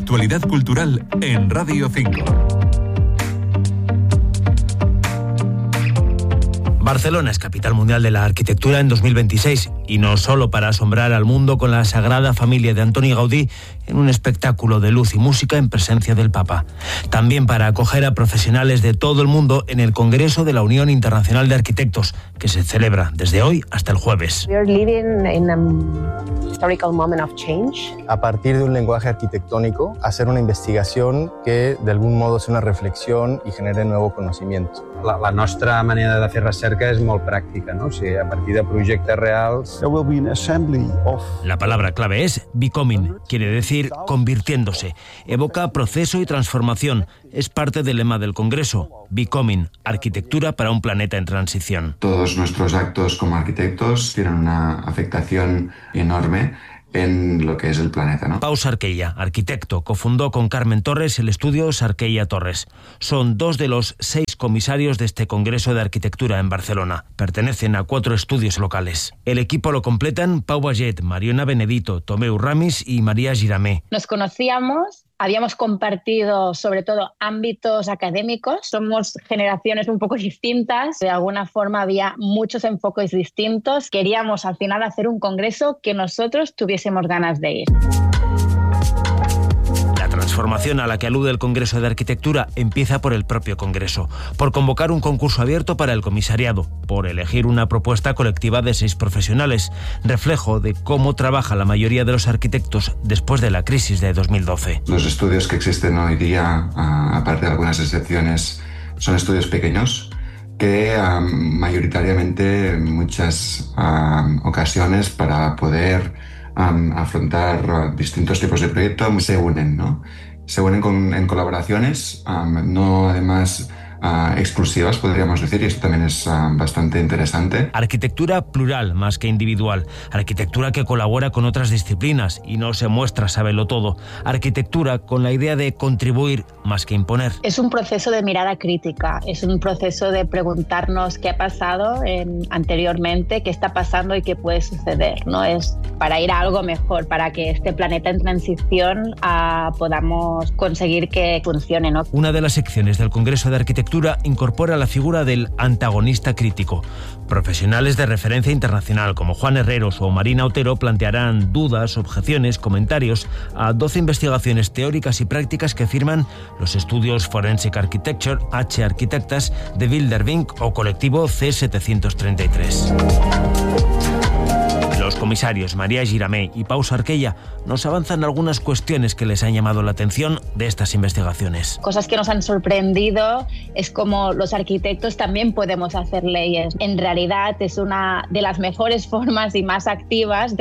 actualidad cultural en Radio 5. Barcelona es capital mundial de la arquitectura en 2026 y no solo para asombrar al mundo con la Sagrada Familia de Antoni Gaudí en un espectáculo de luz y música en presencia del Papa. También para acoger a profesionales de todo el mundo en el Congreso de la Unión Internacional de Arquitectos, que se celebra desde hoy hasta el jueves. We are living in an historical moment of change. A partir de un lenguaje arquitectónico, hacer una investigación que de algún modo sea una reflexión y genere nuevo conocimiento. La nostra manera de fer recerca és molt pràctica, no? O sigui, a partir de projectes reals. There will be an assembly of... La palabra clave es becoming, quiere decir convirtiéndose. Evoca proceso y transformación. Es parte del lema del Congreso, Becoming, arquitectura para un planeta en transición. Todos nuestros actos como arquitectos tienen una afectación enorme en lo que es el planeta, ¿no? Pau Sarqueia, arquitecto, cofundó con Carmen Torres el estudio Sarqueia Torres. Son 2 de los 6 comisarios de este Congreso de Arquitectura en Barcelona. Pertenecen a 4 estudios locales. El equipo lo completan Pau Baget, Mariona Benedito, Tomeu Ramis y María Giramé. Nos conocíamos. Habíamos compartido sobre todo ámbitos académicos, somos generaciones un poco distintas, de alguna forma había muchos enfoques distintos. Queríamos al final hacer un congreso que nosotros tuviésemos ganas de ir. La transformación a la que alude el Congreso de Arquitectura empieza por el propio Congreso, por convocar un concurso abierto para el comisariado, por elegir una propuesta colectiva de 6 profesionales, reflejo de cómo trabaja la mayoría de los arquitectos después de la crisis de 2012. Los estudios que existen hoy día, aparte de algunas excepciones, son estudios pequeños que mayoritariamente en muchas ocasiones para poder afrontar distintos tipos de proyectos se unen, ¿no? Se unen en colaboraciones, no además exclusivas, podríamos decir, y esto también es bastante interesante. Arquitectura plural más que individual, arquitectura que colabora con otras disciplinas y no se muestra sábelo todo, arquitectura con la idea de contribuir más que imponer. Es un proceso de mirada crítica, es un proceso de preguntarnos qué ha pasado anteriormente, qué está pasando y qué puede suceder, ¿no? Es para ir a algo mejor, para que este planeta en transición podamos conseguir que funcione, ¿no? Una de las secciones del Congreso de Arquitectura incorpora la figura del antagonista crítico. Profesionales de referencia internacional como Juan Herreros o Marina Otero plantearán dudas, objeciones, comentarios a 12 investigaciones teóricas y prácticas que firman los estudios Forensic Architecture, H Arquitectas, de Bildervink o colectivo C733. Los comisarios María Giramé y Pau Sarqueia nos avanzan algunas cuestiones que les han llamado la atención de estas investigaciones. Cosas que nos han sorprendido es como los arquitectos también podemos hacer leyes. En realidad es una de las mejores formas y más activas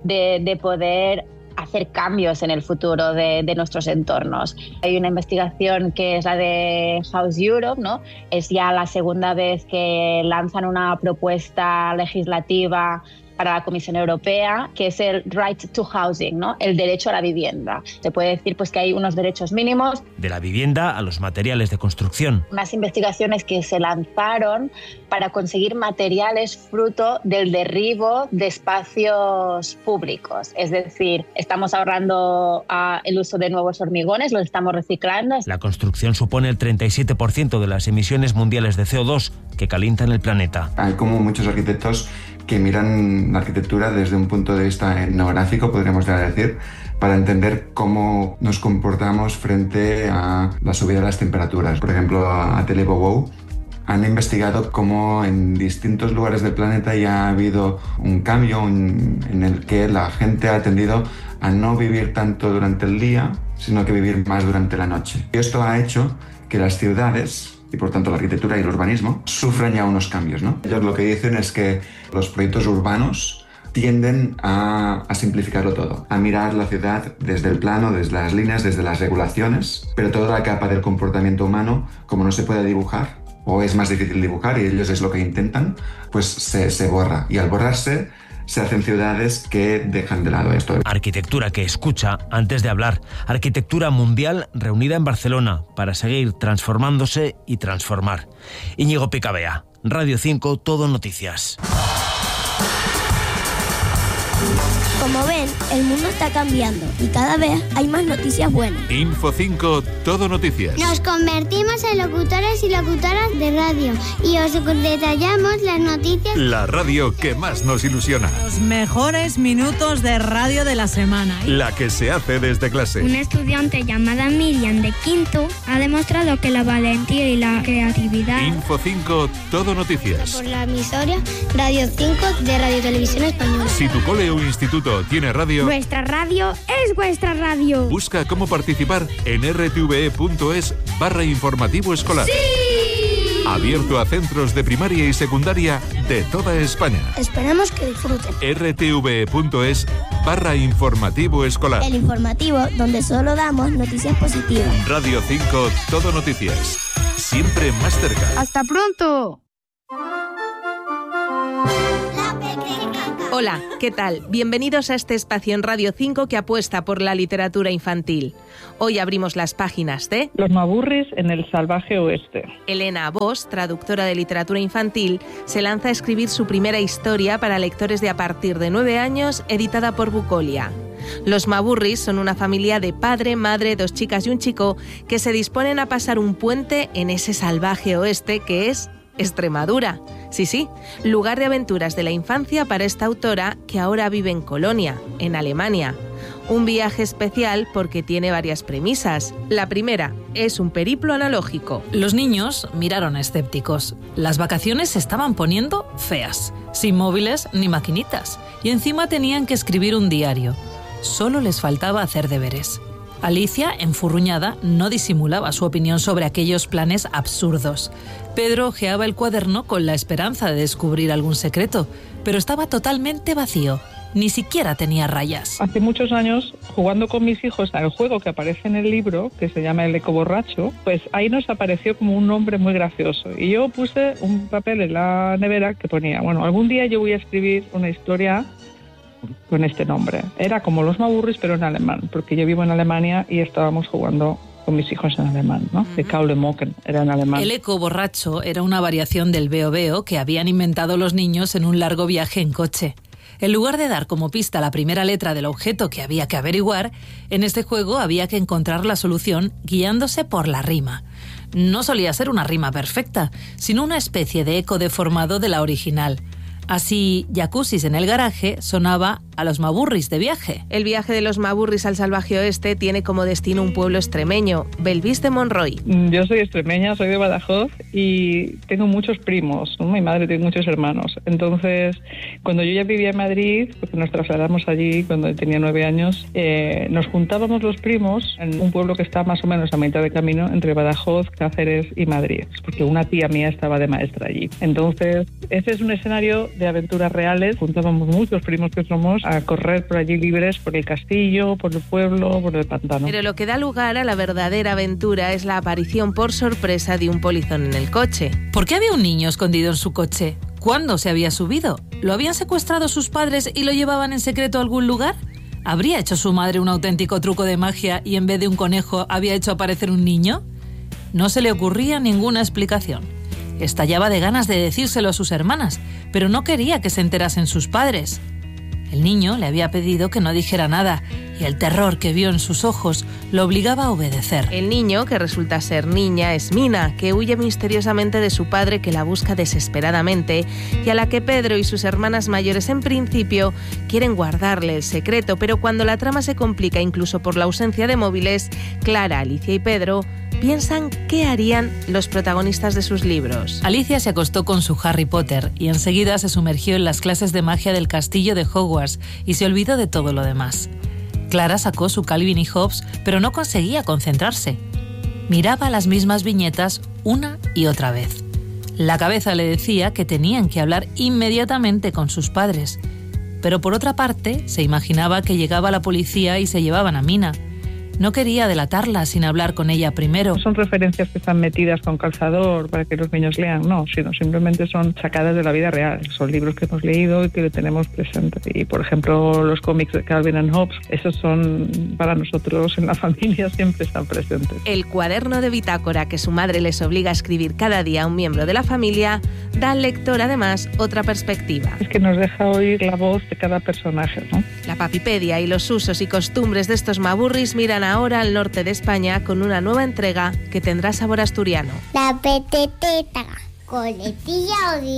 de poder hacer cambios en el futuro de nuestros entornos. Hay una investigación que es la de House Europe, ¿no? Es ya la segunda vez que lanzan una propuesta legislativa para la Comisión Europea, que es el Right to Housing, ¿no? El derecho a la vivienda. Se puede decir pues, que hay unos derechos mínimos. De la vivienda a los materiales de construcción. Unas investigaciones que se lanzaron para conseguir materiales fruto del derribo de espacios públicos. Es decir, estamos ahorrando el uso de nuevos hormigones, los estamos reciclando. La construcción supone el 37% de las emisiones mundiales de CO2 que calientan el planeta. Hay como muchos arquitectos que miran la arquitectura desde un punto de vista etnográfico, podríamos decir, para entender cómo nos comportamos frente a la subida de las temperaturas. Por ejemplo, Atelier Bobou han investigado cómo en distintos lugares del planeta ya ha habido un cambio en el que la gente ha tendido a no vivir tanto durante el día, sino que vivir más durante la noche. Y esto ha hecho que las ciudades, y por tanto la arquitectura y el urbanismo, sufren ya unos cambios, ¿no? Ellos lo que dicen es que los proyectos urbanos tienden a simplificarlo todo, a mirar la ciudad desde el plano, desde las líneas, desde las regulaciones, pero toda la capa del comportamiento humano, como no se puede dibujar, o es más difícil dibujar y ellos es lo que intentan, pues se borra. Y al borrarse, se hacen ciudades que dejan de lado esto. Arquitectura que escucha antes de hablar. Arquitectura mundial reunida en Barcelona para seguir transformándose y transformar. Íñigo Picabea, Radio 5, Todo Noticias. Como ven, el mundo está cambiando y cada vez hay más noticias buenas. Info 5, Todo Noticias. Nos convertimos en locutores y locutoras de radio y os detallamos las noticias. La radio que más nos ilusiona. Los mejores minutos de radio de la semana. La que se hace desde clase. Una estudiante llamada Miriam de quinto ha demostrado que la valentía y la creatividad. Info 5, Todo Noticias. Por la emisora Radio 5 de Radio Televisión Española. Si tu cole o instituto tiene radio, Nuestra radio es vuestra radio. busca cómo participar en rtve.es/informativo escolar. ¡Sí! Abierto a centros de primaria y secundaria de toda España. Esperamos que disfruten. rtve.es/informativo escolar. El informativo donde solo damos noticias positivas. Radio 5, Todo Noticias. Siempre más cerca. ¡Hasta pronto! Hola, ¿qué tal? Bienvenidos a este espacio en Radio 5 que apuesta por la literatura infantil. Hoy abrimos las páginas de Los Maburris en el salvaje oeste. Elena Bosch, traductora de literatura infantil, se lanza a escribir su primera historia para lectores de a partir de 9 años, editada por Bucolia. Los Maburris son una familia de padre, madre, 2 chicas y un chico que se disponen a pasar un puente en ese salvaje oeste que es Extremadura. Sí, lugar de aventuras de la infancia para esta autora que ahora vive en Colonia, en Alemania. Un viaje especial porque tiene varias premisas. La primera es un periplo analógico. Los niños miraron escépticos. Las vacaciones se estaban poniendo feas, sin móviles ni maquinitas, y encima tenían que escribir un diario. Solo les faltaba hacer deberes. Alicia, enfurruñada, no disimulaba su opinión sobre aquellos planes absurdos. Pedro hojeaba el cuaderno con la esperanza de descubrir algún secreto, pero estaba totalmente vacío. Ni siquiera tenía rayas. Hace muchos años, jugando con mis hijos al juego que aparece en el libro, que se llama El Eco Borracho, pues ahí nos apareció como un nombre muy gracioso. Y yo puse un papel en la nevera que ponía, bueno, algún día yo voy a escribir una historia con este nombre. Era como Los Maburris, pero en alemán, porque yo vivo en Alemania y estábamos jugando con mis hijos en alemán, ¿no? De Kaule Mocken era en alemán. El eco borracho era una variación del veo veo que habían inventado los niños en un largo viaje en coche. En lugar de dar como pista la primera letra del objeto que había que averiguar, en este juego había que encontrar la solución guiándose por la rima. No solía ser una rima perfecta, sino una especie de eco deformado de la original. Así, Jacuzzis en el garaje sonaba a los Maburris de viaje. El viaje de los Maburris al salvaje oeste tiene como destino un pueblo extremeño, Belvís de Monroy. Yo soy extremeña, soy de Badajoz y tengo muchos primos, ¿no? Mi madre tiene muchos hermanos. Entonces, cuando yo ya vivía en Madrid, porque nos trasladamos allí cuando tenía 9 años, nos juntábamos los primos en un pueblo que está más o menos a mitad de camino entre Badajoz, Cáceres y Madrid, porque una tía mía estaba de maestra allí. Entonces, ese es un escenario de aventuras reales. Juntábamos muchos primos que somos a correr por allí libres, por el castillo, por el pueblo, por el pantano. Pero lo que da lugar a la verdadera aventura es la aparición por sorpresa de un polizón en el coche. ¿Por qué había un niño escondido en su coche? ¿Cuándo se había subido? ¿Lo habían secuestrado sus padres y lo llevaban en secreto a algún lugar? ¿Habría hecho su madre un auténtico truco de magia y en vez de un conejo había hecho aparecer un niño? No se le ocurría ninguna explicación. Estallaba de ganas de decírselo a sus hermanas, pero no quería que se enterasen sus padres. El niño le había pedido que no dijera nada y el terror que vio en sus ojos lo obligaba a obedecer. El niño, que resulta ser niña, es Mina, que huye misteriosamente de su padre que la busca desesperadamente y a la que Pedro y sus hermanas mayores en principio quieren guardarle el secreto, pero cuando la trama se complica incluso por la ausencia de móviles, Clara, Alicia y Pedro piensan qué harían los protagonistas de sus libros. Alicia se acostó con su Harry Potter y enseguida se sumergió en las clases de magia del castillo de Hogwarts y se olvidó de todo lo demás. Clara sacó su Calvin y Hobbes, pero no conseguía concentrarse. Miraba las mismas viñetas una y otra vez. La cabeza le decía que tenían que hablar inmediatamente con sus padres, pero por otra parte se imaginaba que llegaba la policía y se llevaban a Mina. No quería delatarla sin hablar con ella primero. No son referencias que están metidas con calzador para que los niños lean, no, sino simplemente son sacadas de la vida real. Son libros que hemos leído y que le tenemos presente. Y, por ejemplo, los cómics de Calvin and Hobbes, esos son, para nosotros en la familia, siempre están presentes. El cuaderno de bitácora que su madre les obliga a escribir cada día a un miembro de la familia da al lector, además, otra perspectiva. Es que nos deja oír la voz de cada personaje, ¿no? La Papipedia y los usos y costumbres de estos maburris miran ahora al norte de España con una nueva entrega que tendrá sabor asturiano. La peteteta, coletilla o